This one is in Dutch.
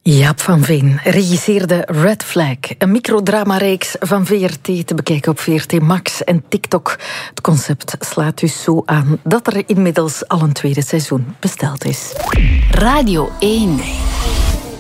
Jaap van Veen regisseerde Red Flag, een microdramareeks van VRT te bekijken op VRT Max en TikTok. Het concept slaat dus zo aan dat er inmiddels al een tweede seizoen besteld is. Radio 1.